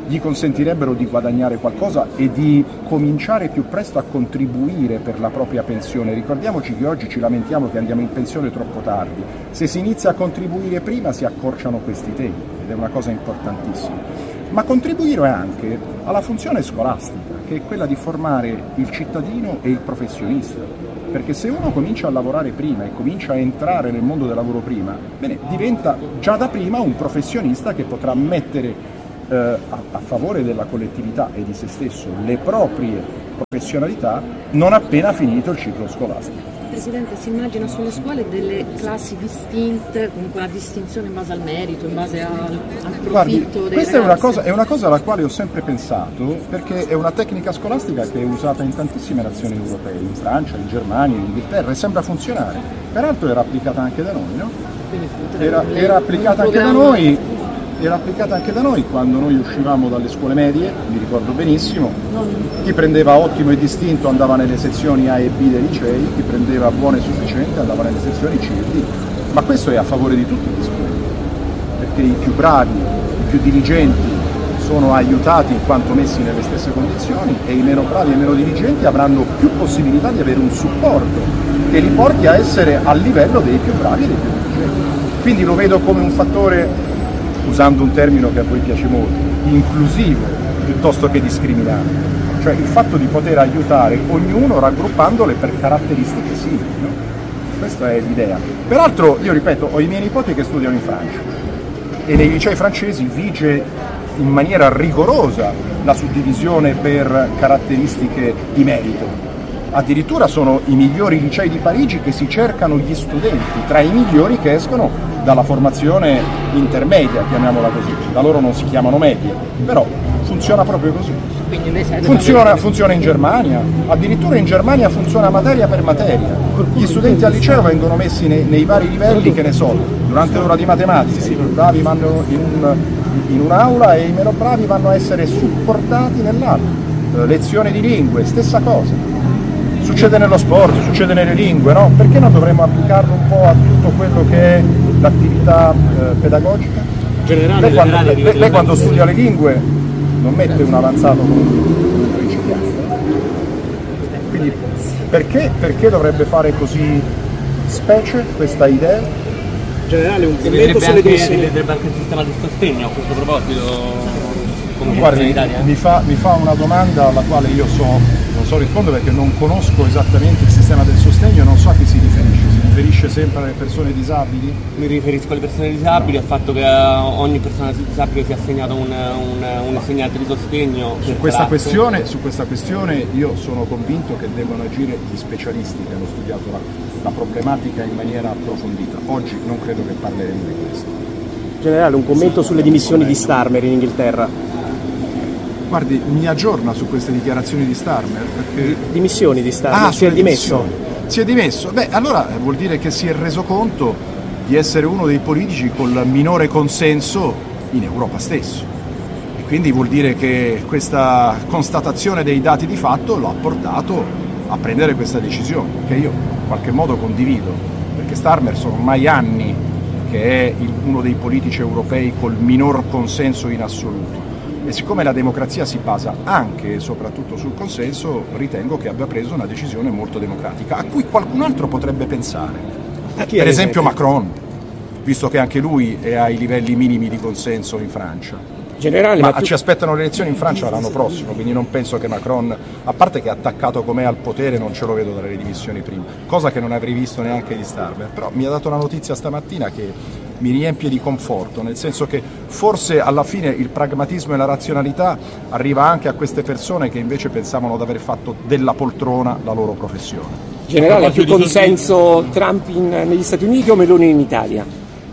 gli consentirebbero di guadagnare qualcosa e di cominciare più presto a contribuire per la propria pensione. Ricordiamoci che oggi ci lamentiamo che andiamo in pensione troppo tardi. Se si inizia a contribuire prima si accorciano questi tempi ed è una cosa importantissima. Ma contribuire anche alla funzione scolastica, che è quella di formare il cittadino e il professionista. Perché se uno comincia a lavorare prima e comincia a entrare nel mondo del lavoro prima, bene, diventa già da prima un professionista che potrà mettere eh, a, a favore della collettività e di se stesso le proprie professionalità non appena finito il ciclo scolastico. Presidente, si immagina sulle scuole delle classi distinte, comunque una distinzione in base al merito, in base al, al profitto Guardi, dei questa ragazzi? è una, cosa, è una cosa alla quale ho sempre pensato, perché è una tecnica scolastica che è usata in tantissime nazioni europee, in Francia, in Germania, in Inghilterra, e sembra funzionare. Peraltro era applicata anche da noi, no? Era, era applicata anche da noi. Era applicata anche da noi quando noi uscivamo dalle scuole medie, mi ricordo benissimo, chi prendeva ottimo e distinto andava nelle sezioni A e B dei licei, chi prendeva buono e sufficiente andava nelle sezioni C e D, ma questo è a favore di tutti gli studenti, perché i più bravi, i più diligenti sono aiutati in quanto messi nelle stesse condizioni e i meno bravi e meno diligenti avranno più possibilità di avere un supporto che li porti a essere al livello dei più bravi e dei più diligenti. Quindi lo vedo come un fattore, usando un termine che a voi piace molto, inclusivo piuttosto che discriminante, cioè il fatto di poter aiutare ognuno raggruppandole per caratteristiche simili, no? Questa è l'idea. Peraltro, io ripeto, ho i miei nipoti che studiano in Francia e nei licei francesi vige in maniera rigorosa la suddivisione per caratteristiche di merito. Addirittura sono i migliori licei di Parigi che si cercano gli studenti tra i migliori che escono dalla formazione intermedia, chiamiamola così. Da loro non si chiamano medie, però funziona proprio così. Funziona, funziona in Germania, addirittura in Germania funziona materia per materia. Gli studenti al liceo vengono messi nei, nei vari livelli, che ne so, durante l'ora di matematica, i più bravi vanno in, un, in un'aula e i meno bravi vanno a essere supportati nell'altra. Lezione di lingue, stessa cosa. Succede nello sport, succede nelle lingue, no? Perché non dovremmo applicarlo un po' a tutto quello che è l'attività eh, pedagogica? Generale, lei, quando, generale, lei, lei quando studia le lingue non mette un avanzato come un principiante. Quindi perché, perché dovrebbe fare così specie questa idea? Generale, un commento sulle dimissioni. Vedrebbe anche il sistema di sostegno a questo proposito? Guardi, mi fa, mi fa una domanda alla quale io so, non so rispondere perché non conosco esattamente il sistema del sostegno e non so a chi si riferisce. Si riferisce sempre alle persone disabili? Mi riferisco alle persone disabili, al fatto che ogni persona disabile sia assegnato un, un, un insegnante di sostegno. Su questa, questione, su questa questione io sono convinto che devono agire gli specialisti che hanno studiato la, la problematica in maniera approfondita. Oggi non credo che parleremo di questo. Generale, un commento sulle dimissioni di Starmer in Inghilterra. Guardi, mi aggiorna su queste dichiarazioni di Starmer perché... Dimissioni di Starmer, ah, si è dimesso. Si è dimesso? Beh, allora vuol dire che si è reso conto di essere uno dei politici col minore consenso in Europa stesso. E quindi vuol dire che questa constatazione dei dati di fatto lo ha portato a prendere questa decisione, che io in qualche modo condivido, perché Starmer sono ormai anni che è il, uno dei politici europei col minor consenso in assoluto. E siccome la democrazia si basa anche e soprattutto sul consenso, ritengo che abbia preso una decisione molto democratica, a cui qualcun altro potrebbe pensare. Per esempio Macron, visto che anche lui è ai livelli minimi di consenso in Francia. Generale, ma, ma tu... ci aspettano le elezioni in Francia l'anno prossimo, quindi non penso che Macron, a parte che è attaccato com'è al potere, non ce lo vedo dalle dimissioni prima, cosa che non avrei visto neanche di Starmer. Però mi ha dato la notizia stamattina che mi riempie di conforto, nel senso che forse alla fine il pragmatismo e la razionalità arriva anche a queste persone che invece pensavano di aver fatto della poltrona la loro professione. Generale, ha più consenso Trump in, negli Stati Uniti o Meloni in Italia?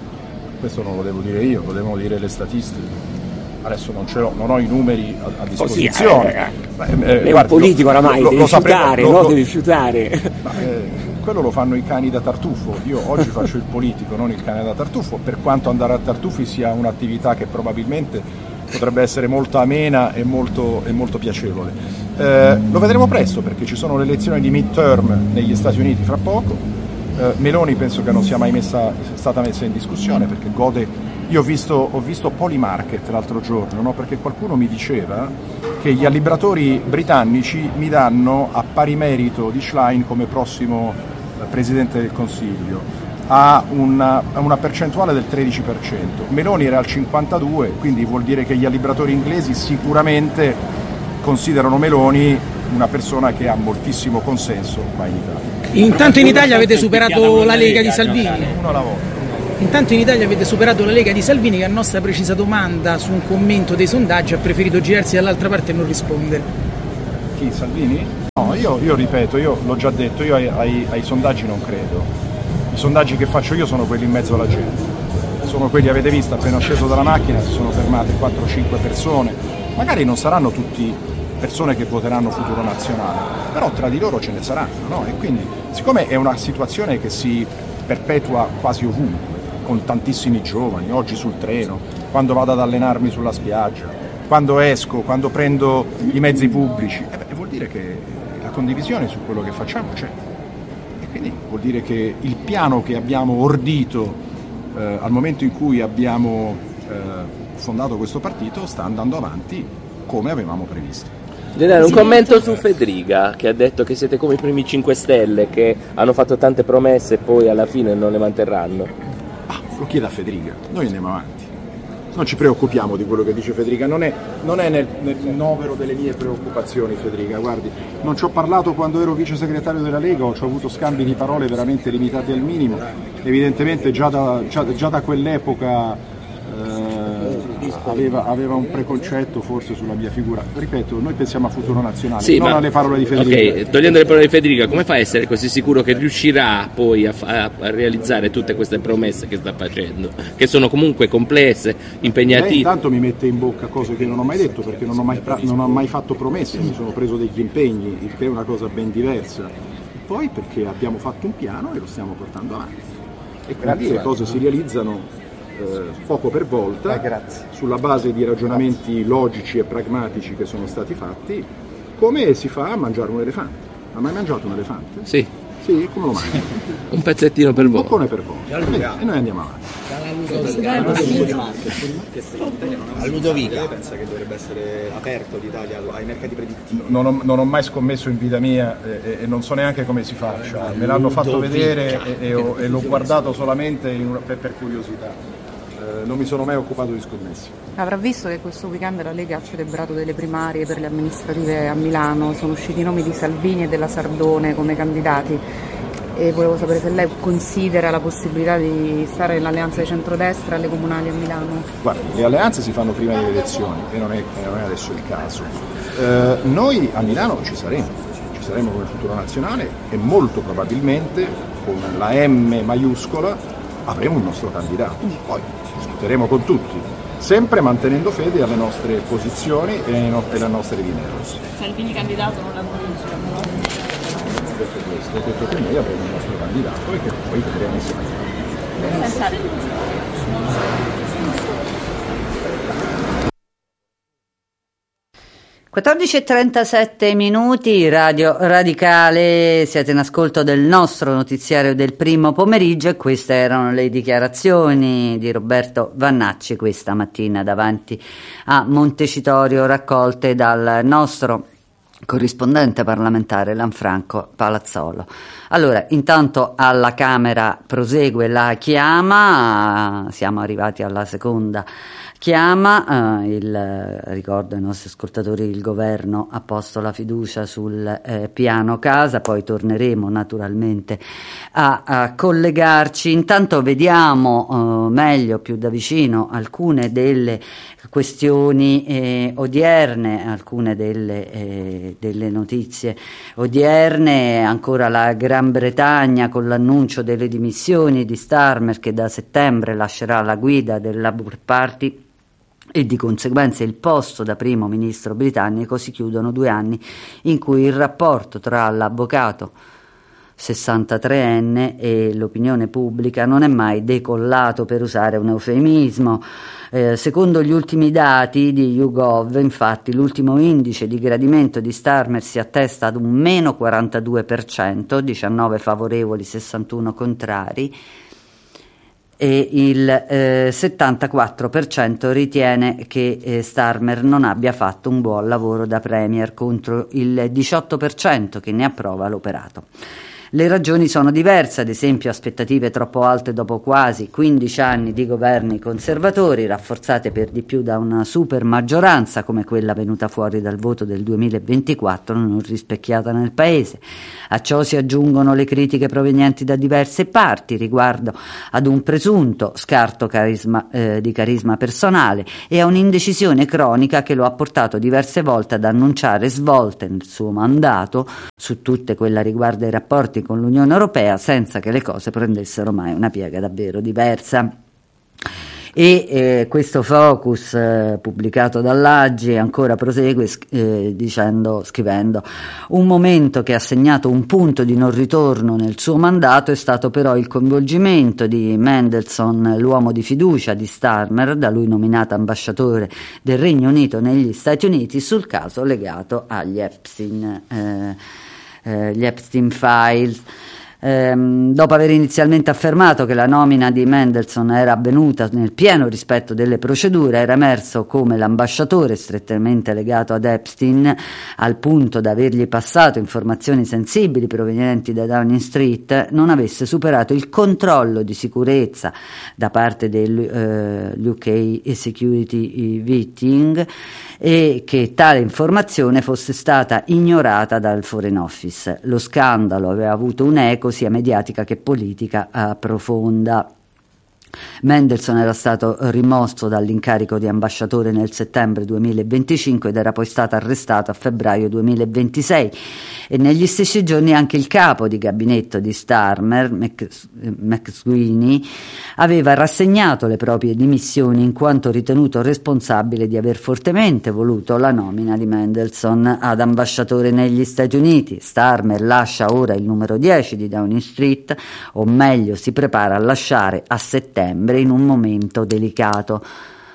Questo non lo devo dire io, lo devono dire le statistiche. Adesso non, ce l'ho, non ho i numeri a, a disposizione. Oh sì, eh, eh, eh, è un politico oramai, lo, lo, devi, lo fiutare, no? lo, devi fiutare, ma, eh, quello lo fanno i cani da tartufo. Io oggi faccio il politico, non il cane da tartufo, per quanto andare a tartufi sia un'attività che probabilmente potrebbe essere molto amena e molto, e molto piacevole. Eh, lo vedremo presto perché ci sono le elezioni di midterm negli Stati Uniti fra poco. Eh, Meloni penso che non sia mai messa, stata messa in discussione perché gode Io ho visto, ho visto Polymarket l'altro giorno, no? Perché qualcuno mi diceva che gli allibratori britannici mi danno a pari merito di Schlein come prossimo Presidente del Consiglio. Ha una, una percentuale del tredici per cento. Meloni era al cinquantadue per cento, quindi vuol dire che gli allibratori inglesi sicuramente considerano Meloni una persona che ha moltissimo consenso qua in Italia. Intanto in Italia avete superato la Lega di Salvini. Uno alla volta. Intanto in Italia avete superato la Lega di Salvini, che a nostra precisa domanda su un commento dei sondaggi ha preferito girarsi dall'altra parte e non rispondere. Chi, Salvini? No, io, io ripeto, io l'ho già detto, io ai, ai, ai sondaggi non credo. I sondaggi che faccio io sono quelli in mezzo alla gente. Sono quelli, avete visto, appena sceso dalla macchina si sono fermate quattro cinque persone. Magari non saranno tutti persone che voteranno Futuro Nazionale, però tra di loro ce ne saranno, no? E quindi, siccome è una situazione che si perpetua quasi ovunque, con tantissimi giovani, oggi sul treno, quando vado ad allenarmi sulla spiaggia, quando esco, quando prendo i mezzi pubblici, eh beh, vuol dire che la condivisione su quello che facciamo c'è. E quindi vuol dire che il piano che abbiamo ordito eh, al momento in cui abbiamo eh, fondato questo partito sta andando avanti come avevamo previsto. Generale, un commento su Federica, che ha detto che siete come i primi cinque Stelle, che hanno fatto tante promesse e poi alla fine non le manterranno. Ah, lo chiede a Federica, noi andiamo avanti, non ci preoccupiamo di quello che dice Federica, non è, non è nel, nel novero delle mie preoccupazioni Federica, guardi, non ci ho parlato quando ero vice segretario della Lega, ho avuto scambi di parole veramente limitati al minimo, evidentemente già da, già, già da quell'epoca eh, aveva, aveva un preconcetto forse sulla mia figura, ripeto, noi pensiamo a Futuro Nazionale, sì, non ma, alle parole di Federica. Ok, togliendo le parole di Federica, come fa a essere così sicuro che riuscirà poi a, a, a realizzare tutte queste promesse che sta facendo, che sono comunque complesse, impegnative? Lei intanto mi mette in bocca cose che non ho mai detto, perché non ho mai, non ho mai fatto promesse, mi sono preso degli impegni, il che è una cosa ben diversa. Poi perché abbiamo fatto un piano e lo stiamo portando avanti. E quindi le cose si realizzano Eh, poco per volta, eh, sulla base di ragionamenti logici e pragmatici che sono stati fatti, come si fa a mangiare un elefante. Ha mai mangiato un elefante? Sì. Sì, come lo mangi? Un pezzettino per volta. Un boccone per volta. E noi andiamo avanti. A Ludovica lei pensa che dovrebbe essere aperto l'Italia ai mercati predittivi? Non ho, non ho mai scommesso in vita mia e, e non so neanche come si faccia. Me l'hanno fatto vedere e, e, ho, e l'ho guardato solamente in una, per, per curiosità. Non mi sono mai occupato di scommesse. Avrà visto che questo weekend la Lega ha celebrato delle primarie per le amministrative a Milano, sono usciti i nomi di Salvini e della Sardone come candidati e volevo sapere se lei considera la possibilità di stare nell'alleanza di centrodestra alle comunali a Milano. Guarda, le alleanze si fanno prima delle elezioni e non è, non è adesso il caso. Eh, noi a Milano ci saremo, ci saremo come Futuro Nazionale e molto probabilmente con la M maiuscola avremo il nostro candidato. Poi discuteremo con tutti, sempre mantenendo fede alle nostre posizioni e alle nostre linee rosse. Salvini candidato non la convince? Ho detto questo, ho detto che noi avremo il nostro candidato e che poi vedremo insieme. Senza quattordici e trentasette minuti, Radio Radicale, siete in ascolto del nostro notiziario del primo pomeriggio e queste erano le dichiarazioni di Roberto Vannacci questa mattina davanti a Montecitorio, raccolte dal nostro corrispondente parlamentare Lanfranco Palazzolo. Allora, intanto alla Camera prosegue la chiama, siamo arrivati alla seconda chiama, eh, il, ricordo ai nostri ascoltatori, il governo ha posto la fiducia sul eh, piano casa, poi torneremo naturalmente a, a collegarci. Intanto vediamo eh, meglio, più da vicino, alcune delle questioni eh, odierne, alcune delle, eh, delle notizie odierne. Ancora la Gran Bretagna con l'annuncio delle dimissioni di Starmer, che da settembre lascerà la guida del Labour Party e di conseguenza il posto da primo ministro britannico. Si chiudono due anni in cui il rapporto tra l'avvocato sessantatreenne e l'opinione pubblica non è mai decollato, per usare un eufemismo. Eh, secondo gli ultimi dati di YouGov, infatti, l'ultimo indice di gradimento di Starmer si attesta ad un meno quarantadue per cento, diciannove favorevoli, sessantuno contrari. e il eh, settantaquattro per cento ritiene che eh, Starmer non abbia fatto un buon lavoro da premier, contro il diciotto per cento che ne approva l'operato. Le ragioni sono diverse, ad esempio aspettative troppo alte dopo quasi quindici anni di governi conservatori, rafforzate per di più da una super maggioranza come quella venuta fuori dal voto del duemilaventiquattro, non rispecchiata nel paese. A ciò si aggiungono le critiche provenienti da diverse parti riguardo ad un presunto scarto carisma, eh, di carisma personale e a un'indecisione cronica che lo ha portato diverse volte ad annunciare svolte nel suo mandato, su tutte quella riguardo ai rapporti con l'Unione Europea, senza che le cose prendessero mai una piega davvero diversa. E eh, questo focus eh, pubblicato dall'A G I ancora prosegue eh, dicendo, scrivendo: un momento che ha segnato un punto di non ritorno nel suo mandato è stato però il coinvolgimento di Mandelson, l'uomo di fiducia di Starmer, da lui nominato ambasciatore del Regno Unito negli Stati Uniti, sul caso legato agli Epstein eh, eh, gli Epstein Files. Ehm, dopo aver inizialmente affermato che la nomina di Mandelson era avvenuta nel pieno rispetto delle procedure, era emerso come l'ambasciatore strettamente legato ad Epstein, al punto da avergli passato informazioni sensibili provenienti da Downing Street, non avesse superato il controllo di sicurezza da parte dell'U K eh, Security Vetting, e che tale informazione fosse stata ignorata dal Foreign Office. Lo scandalo aveva avuto un'eco sia mediatica che politica eh, profonda. Mandelson era stato rimosso dall'incarico di ambasciatore nel settembre duemilaventicinque ed era poi stato arrestato a febbraio duemilaventisei, e negli stessi giorni anche il capo di gabinetto di Starmer, McSweeney, aveva rassegnato le proprie dimissioni in quanto ritenuto responsabile di aver fortemente voluto la nomina di Mandelson ad ambasciatore negli Stati Uniti. Starmer lascia ora il numero dieci di Downing Street, o meglio si prepara a lasciare a settembre, in un momento delicato.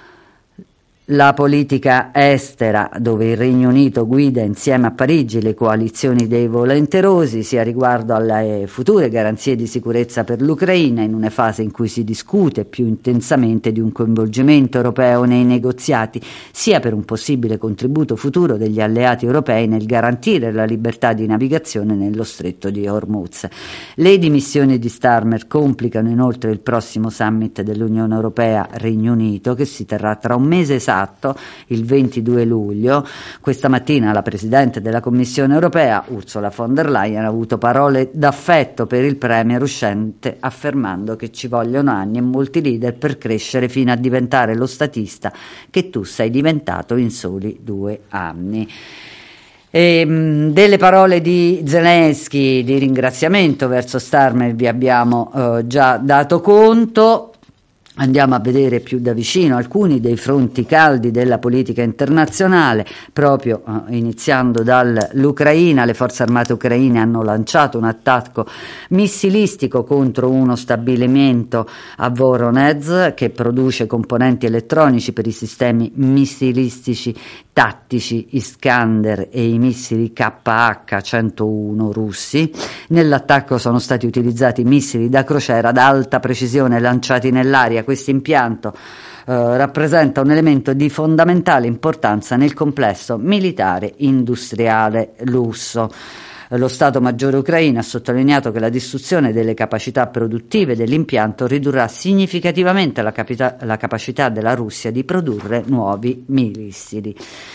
La politica estera, dove il Regno Unito guida insieme a Parigi le coalizioni dei volenterosi, sia riguardo alle future garanzie di sicurezza per l'Ucraina, in una fase in cui si discute più intensamente di un coinvolgimento europeo nei negoziati, sia per un possibile contributo futuro degli alleati europei nel garantire la libertà di navigazione nello stretto di Hormuz. Le dimissioni di Starmer complicano inoltre il prossimo summit dell'Unione Europea Regno Unito, che si terrà tra un mese esatto, il ventidue luglio. Questa mattina la Presidente della Commissione Europea, Ursula von der Leyen, ha avuto parole d'affetto per il Premier uscente, affermando che ci vogliono anni e molti leader per crescere fino a diventare lo statista che tu sei diventato in soli due anni. E, mh, delle parole di Zelensky di ringraziamento verso Starmer vi abbiamo eh, già dato conto. Andiamo a vedere più da vicino alcuni dei fronti caldi della politica internazionale. Proprio eh, iniziando dall'Ucraina, le forze armate ucraine hanno lanciato un attacco missilistico contro uno stabilimento a Voronezh che produce componenti elettronici per i sistemi missilistici tattici Iskander e i missili K H centouno russi. Nell'attacco sono stati utilizzati missili da crociera ad alta precisione lanciati nell'aria. Questo impianto eh, rappresenta un elemento di fondamentale importanza nel complesso militare industriale russo. Lo Stato Maggiore ucraino ha sottolineato che la distruzione delle capacità produttive dell'impianto ridurrà significativamente la, capita- la capacità della Russia di produrre nuovi missili.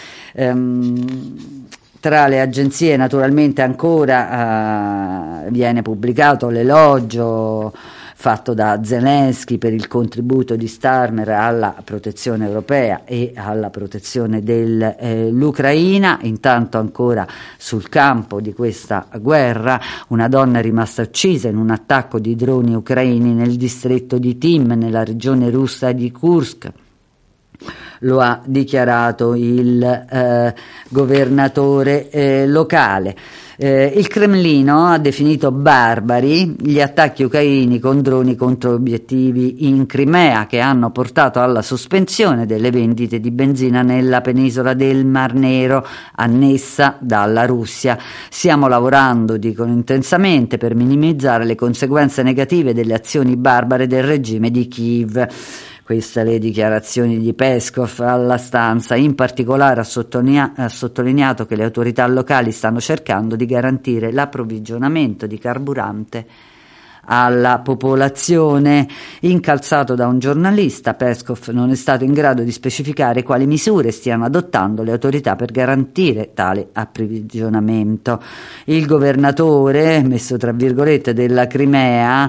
Ehm, Tra le agenzie naturalmente ancora eh, viene pubblicato l'elogio fatto da Zelensky per il contributo di Starmer alla protezione europea e alla protezione dell'Ucraina. Eh, Intanto ancora sul campo di questa guerra una donna è rimasta uccisa in un attacco di droni ucraini nel distretto di Tim, nella regione russa di Kursk. Lo ha dichiarato il eh, governatore eh, locale. Eh, il Cremlino ha definito barbari gli attacchi ucraini con droni contro obiettivi in Crimea, che hanno portato alla sospensione delle vendite di benzina nella penisola del Mar Nero, annessa dalla Russia. Stiamo lavorando, dicono intensamente, per minimizzare le conseguenze negative delle azioni barbare del regime di Kiev. Queste le dichiarazioni di Peskov alla Stampa. In particolare ha, sottolinea- ha sottolineato che le autorità locali stanno cercando di garantire l'approvvigionamento di carburante alla popolazione. Incalzato da un giornalista, Peskov non è stato in grado di specificare quali misure stiano adottando le autorità per garantire tale approvvigionamento. Il governatore, messo tra virgolette, della Crimea,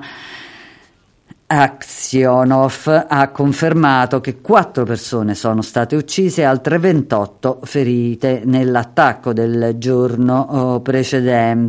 Aksionov, ha confermato che quattro persone sono state uccise e altre ventotto ferite nell'attacco del giorno precedente.